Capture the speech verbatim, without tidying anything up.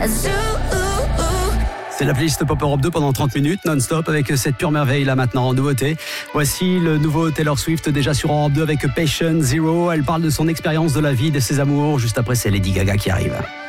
C'est la playlist Pop Europe deux pendant trente minutes, non-stop, avec cette pure merveille là maintenant en nouveauté. Voici le nouveau Taylor Swift déjà sur Europe deux avec Patient Zero. Elle parle de son expérience de la vie, de ses amours. Juste après, c'est Lady Gaga qui arrive.